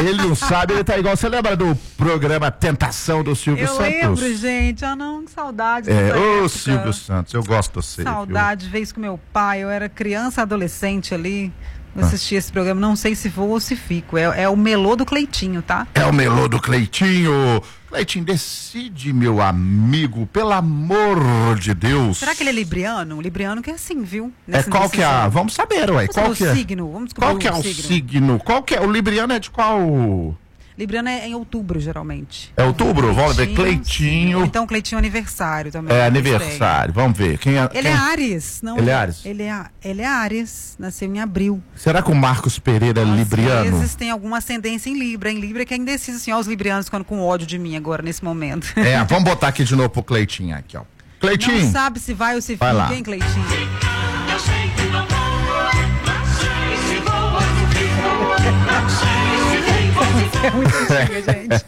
Ele não sabe, ele tá igual. Você lembra do programa Tentação do Silvio Santos? Eu lembro, gente. Não, que saudade. Ô, Silvio Santos, eu gosto de você. Saudade, vez com meu pai. Eu era criança, adolescente ali. Eu assisti esse programa, não sei se vou ou se fico. É o melô do Cleitinho, tá? É o melô do Cleitinho. Cleitinho, decide, meu amigo, pelo amor de Deus. Será que ele é libriano? Libriano que é assim, viu? Qual que é? Vamos saber, ué. Qual que é o signo? Vamos descobrir qual que é o signo? Qual que é? O libriano é de qual? Libriano é em outubro, geralmente. É outubro? Vamos ver. Cleitinho. Então, Cleitinho é aniversário também. É aniversário. Vamos ver. Ele é Áries, não? Ele é Áries? Ele é Áries. Nasceu em abril. Será que o Marcos Pereira é libriano? Às vezes tem alguma ascendência em Libra. Em Libra que é indeciso, assim, ó, os librianos ficando com ódio de mim agora, nesse momento. Vamos botar aqui de novo pro Cleitinho aqui, ó. Cleitinho. Não sabe se vai ou se fica, hein, Cleitinho? Eu sei que não vou, não sei se vou ou se fico, não sei se é muito antiga, gente.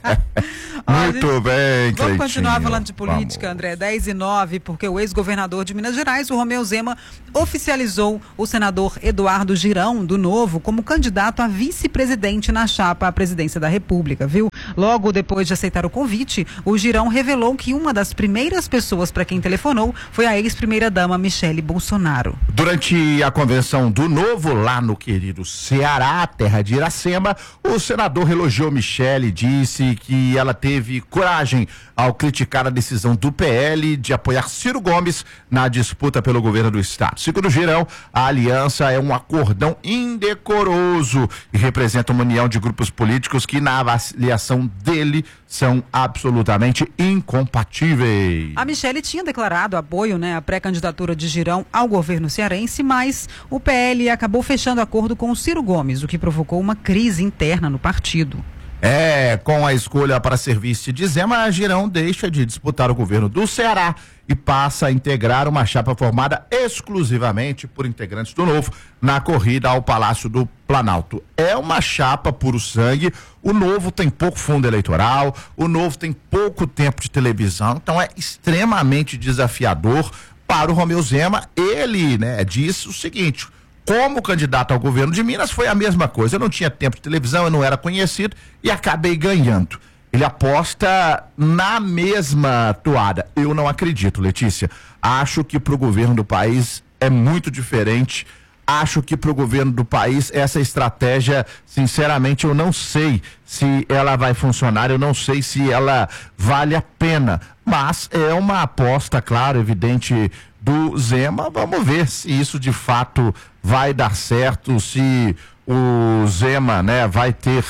Muito bem, Cleitinho. Vamos continuar falando de política, André. 10:09, porque o ex-governador de Minas Gerais, o Romeu Zema, oficializou o senador Eduardo Girão, do Novo, como candidato a vice-presidente na chapa à presidência da República, viu? Logo depois de aceitar o convite, o Girão revelou que uma das primeiras pessoas para quem telefonou foi a ex-primeira-dama Michele Bolsonaro. Durante a convenção do Novo, lá no querido Ceará, terra de Iracema, o senador elogiou Michele e disse que ela teve coragem ao criticar a decisão do PL de apoiar Ciro Gomes na disputa pelo governo do estado. Segundo Girão, a aliança é um acordão indecoroso e representa uma união de grupos políticos que, na avaliação dele, são absolutamente incompatíveis. A Michele tinha declarado apoio, à pré-candidatura de Girão ao governo cearense, mas o PL acabou fechando acordo com o Ciro Gomes, o que provocou uma crise interna no partido. Com a escolha para ser vice de Zema, Girão deixa de disputar o governo do Ceará e passa a integrar uma chapa formada exclusivamente por integrantes do Novo na corrida ao Palácio do Planalto. É uma chapa puro sangue, o Novo tem pouco fundo eleitoral, o Novo tem pouco tempo de televisão, então é extremamente desafiador para o Romeu Zema. Ele, disse o seguinte: como candidato ao governo de Minas foi a mesma coisa, eu não tinha tempo de televisão, eu não era conhecido e acabei ganhando. Ele aposta na mesma toada. Eu não acredito, Letícia. Acho que para o governo do país é muito diferente. Acho que para o governo do país essa estratégia, sinceramente, eu não sei se ela vai funcionar, eu não sei se ela vale a pena. Mas é uma aposta, claro, evidente, do Zema. Vamos ver se isso de fato vai dar certo, se o Zema, vai ter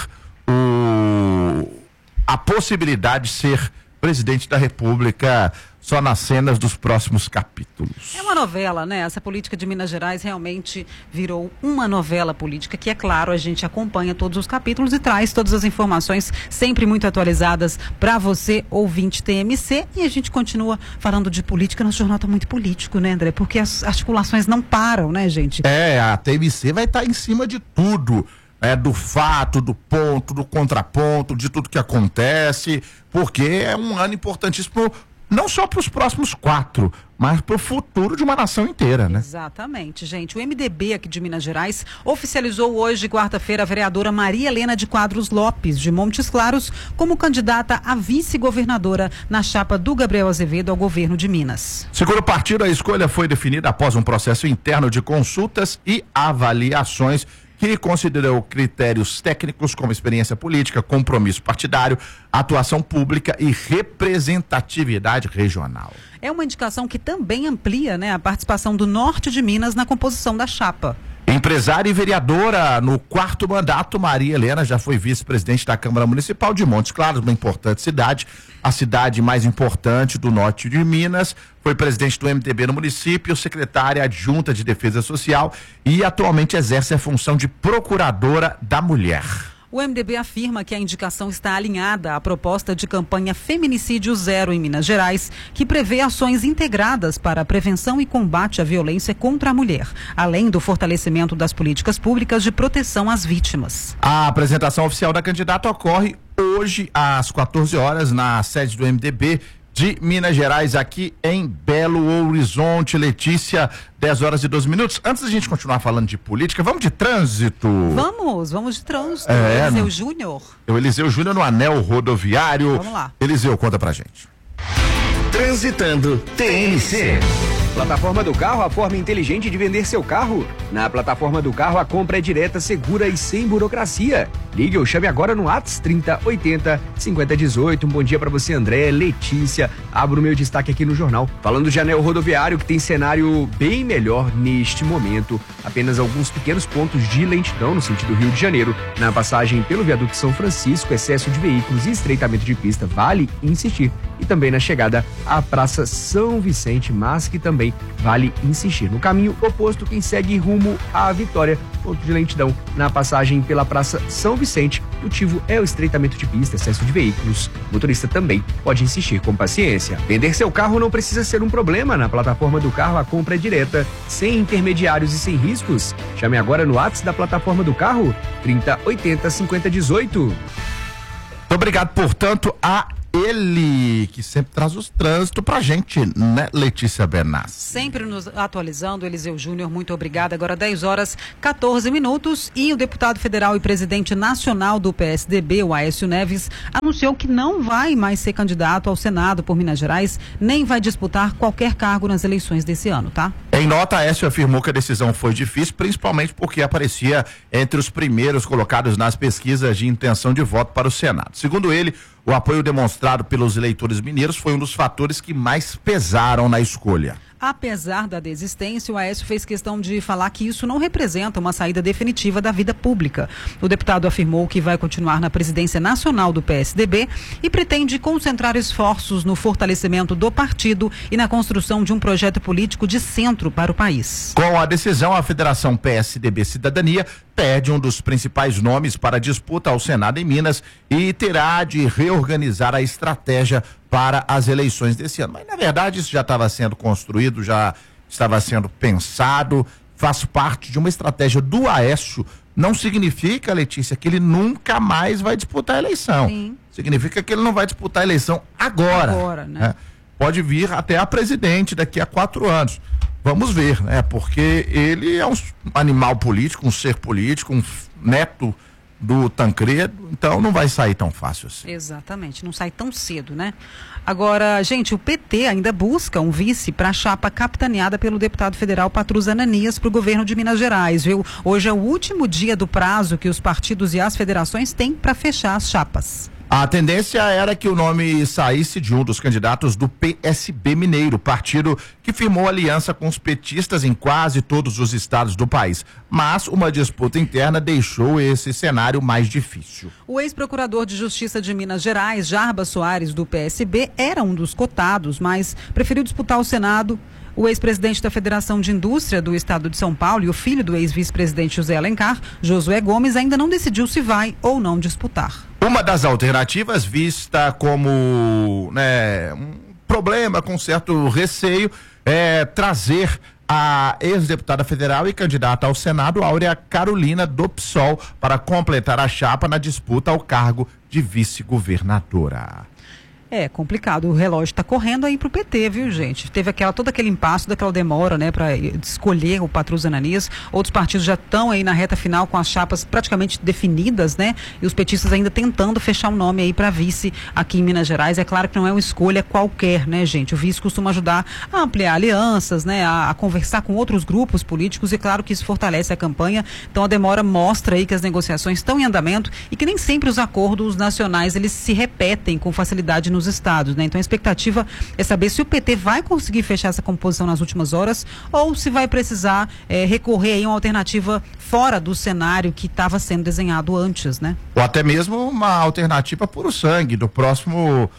a possibilidade de ser presidente da República só nas cenas dos próximos capítulos. É uma novela, Essa política de Minas Gerais realmente virou uma novela política que, é claro, a gente acompanha todos os capítulos e traz todas as informações sempre muito atualizadas para você, ouvinte TMC, e a gente continua falando de política. Nosso jornal está muito político, André? Porque as articulações não param, gente? A TMC vai estar em cima de tudo. Do fato, do ponto, do contraponto, de tudo que acontece, porque é um ano importantíssimo, não só para os próximos 4, mas para o futuro de uma nação inteira, Exatamente, gente. O MDB aqui de Minas Gerais oficializou hoje, quarta-feira, a vereadora Maria Helena de Quadros Lopes, de Montes Claros, como candidata a vice-governadora na chapa do Gabriel Azevedo ao governo de Minas. Segundo o partido, a escolha foi definida após um processo interno de consultas e avaliações que considerou critérios técnicos como experiência política, compromisso partidário, atuação pública e representatividade regional. É uma indicação que também amplia, a participação do norte de Minas na composição da chapa. Empresária e vereadora no 4º mandato, Maria Helena já foi vice-presidente da Câmara Municipal de Montes Claros, uma importante cidade, a cidade mais importante do norte de Minas. Foi presidente do MDB no município, secretária adjunta de Defesa Social e atualmente exerce a função de procuradora da mulher. O MDB afirma que a indicação está alinhada à proposta de campanha Feminicídio Zero em Minas Gerais, que prevê ações integradas para a prevenção e combate à violência contra a mulher, além do fortalecimento das políticas públicas de proteção às vítimas. A apresentação oficial da candidata ocorre hoje às 14 horas na sede do MDB de Minas Gerais, aqui em Belo Horizonte. Letícia, 10h12. Antes da gente continuar falando de política, vamos de trânsito. Vamos de trânsito. Eliseu Júnior. O Eliseu Júnior no anel rodoviário. Vamos lá. Eliseu, conta pra gente. Transitando TNC. Plataforma do Carro, a forma inteligente de vender seu carro. Na Plataforma do Carro, a compra é direta, segura e sem burocracia. Ligue ou chame agora no WhatsApp 3080-5018. Um bom dia para você, André, Letícia. Abro o meu destaque aqui no jornal. Falando de anel rodoviário, que tem cenário bem melhor neste momento. Apenas alguns pequenos pontos de lentidão no sentido Rio de Janeiro. Na passagem pelo viaduto São Francisco, excesso de veículos e estreitamento de pista, vale insistir. E também na chegada à Praça São Vicente, mas que também vale insistir. No caminho oposto, quem segue rumo à Vitória, ponto de lentidão na passagem pela Praça São Vicente. O motivo é o estreitamento de pista, excesso de veículos. O motorista também pode insistir com paciência. Vender seu carro não precisa ser um problema. Na Plataforma do Carro, a compra é direta, sem intermediários e sem riscos. Chame agora no WhatsApp da Plataforma do Carro, 3080-5018. Muito obrigado, portanto, a ele que sempre traz os trânsitos pra gente, né, Letícia Bernassi? Sempre nos atualizando, Eliseu Júnior, muito obrigada. Agora 10h14 e o deputado federal e presidente nacional do PSDB, o Aécio Neves, anunciou que não vai mais ser candidato ao Senado por Minas Gerais, nem vai disputar qualquer cargo nas eleições desse ano, tá? Em nota, Aécio afirmou que a decisão foi difícil, principalmente porque aparecia entre os primeiros colocados nas pesquisas de intenção de voto para o Senado. Segundo ele, o apoio demonstrado pelos eleitores mineiros foi um dos fatores que mais pesaram na escolha. Apesar da desistência, o Aécio fez questão de falar que isso não representa uma saída definitiva da vida pública. O deputado afirmou que vai continuar na presidência nacional do PSDB e pretende concentrar esforços no fortalecimento do partido e na construção de um projeto político de centro para o país. Com a decisão, a Federação PSDB Cidadania perde um dos principais nomes para a disputa ao Senado em Minas e terá de reorganizar a estratégia para as eleições desse ano. Mas, na verdade, isso já estava sendo construído, já estava sendo pensado, faz parte de uma estratégia do Aécio. Não significa, Letícia, que ele nunca mais vai disputar a eleição. Sim. Significa que ele não vai disputar a eleição agora. Agora, né? Pode vir até a presidente daqui a 4 anos. Vamos ver, né? Porque ele é um animal político, um ser político, um neto do Tancredo, então não vai sair tão fácil assim. Exatamente, não sai tão cedo, né? Agora, gente, o PT ainda busca um vice para a chapa capitaneada pelo deputado federal Patrus Ananias para o governo de Minas Gerais, viu? Hoje é o último dia do prazo que os partidos e as federações têm para fechar as chapas. A tendência era que o nome saísse de um dos candidatos do PSB Mineiro, partido que firmou aliança com os petistas em quase todos os estados do país. Mas uma disputa interna deixou esse cenário mais difícil. O ex-procurador de Justiça de Minas Gerais, Jarbas Soares, do PSB, era um dos cotados, mas preferiu disputar o Senado. O ex-presidente da Federação de Indústria do Estado de São Paulo e o filho do ex-vice-presidente José Alencar, Josué Gomes, ainda não decidiu se vai ou não disputar. Uma das alternativas vista como, né, um problema com certo receio é trazer a ex-deputada federal e candidata ao Senado, Áurea Carolina do PSOL, para completar a chapa na disputa ao cargo de vice-governadora. É complicado, o relógio está correndo aí pro PT, viu, gente? Teve todo aquele impasse, daquela demora, né, para escolher o Patrus Ananias. Outros partidos já estão aí na reta final com as chapas praticamente definidas, né? E os petistas ainda tentando fechar um nome aí para vice aqui em Minas Gerais. É claro que não é uma escolha qualquer, né, gente? O vice costuma ajudar a ampliar alianças, né, a conversar com outros grupos políticos e claro que isso fortalece a campanha. Então a demora mostra aí que as negociações estão em andamento e que nem sempre os acordos nacionais eles se repetem com facilidade nos estados, né? Então a expectativa é saber se o PT vai conseguir fechar essa composição nas últimas horas ou se vai precisar recorrer aí a uma alternativa fora do cenário que estava sendo desenhado antes, né? Ou até mesmo uma alternativa puro sangue do próprio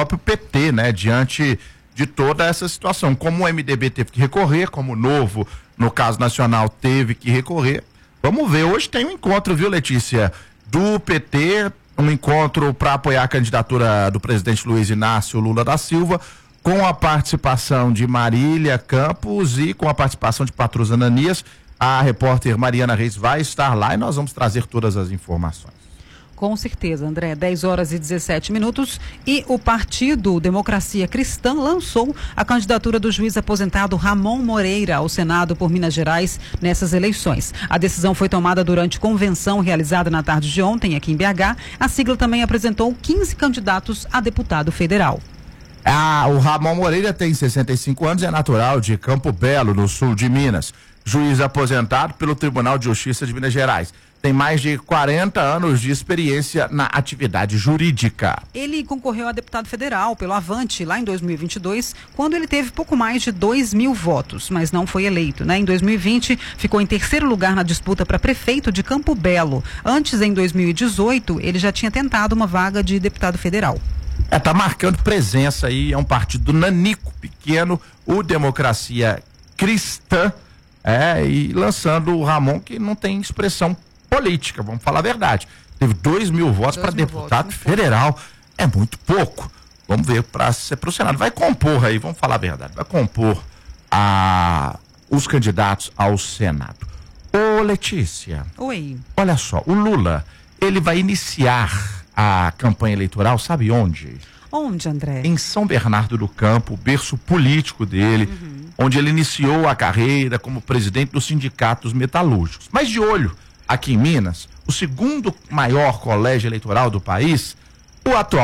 PT, né? Diante de toda essa situação, como o MDB teve que recorrer, como o Novo, no caso nacional, teve que recorrer. Vamos ver, hoje tem um encontro, viu, Letícia, do PT, um encontro para apoiar a candidatura do presidente Luiz Inácio Lula da Silva, com a participação de Marília Campos e com a participação de Patrus Ananias. A repórter Mariana Reis vai estar lá e nós vamos trazer todas as informações. Com certeza, André. 10h17. E o Partido Democracia Cristã lançou a candidatura do juiz aposentado Ramon Moreira ao Senado por Minas Gerais nessas eleições. A decisão foi tomada durante convenção realizada na tarde de ontem aqui em BH. A sigla também apresentou 15 candidatos a deputado federal. O Ramon Moreira tem 65 anos e é natural de Campo Belo, no sul de Minas. Juiz aposentado pelo Tribunal de Justiça de Minas Gerais. Tem mais de 40 anos de experiência na atividade jurídica. Ele concorreu a deputado federal pelo Avante lá em 2022, quando ele teve pouco mais de 2.000 votos, mas não foi eleito, né? Em 2020, ficou em terceiro lugar na disputa para prefeito de Campo Belo. Antes, em 2018, ele já tinha tentado uma vaga de deputado federal. Tá marcando presença aí, é um partido nanico pequeno, o Democracia Cristã, e lançando o Ramon, que não tem expressão política, vamos falar a verdade. Teve 2.000 votos para deputado federal, é muito pouco. Vamos ver para ser pro Senado. Vai compor aí, vamos falar a verdade, vai compor os candidatos ao Senado. Ô Letícia. Oi. Olha só, o Lula, ele vai iniciar a campanha eleitoral, sabe onde? Onde, André? Em São Bernardo do Campo, berço político dele, onde ele iniciou a carreira como presidente dos sindicatos metalúrgicos. Mas de olho, aqui em Minas, o segundo maior colégio eleitoral do país, o atual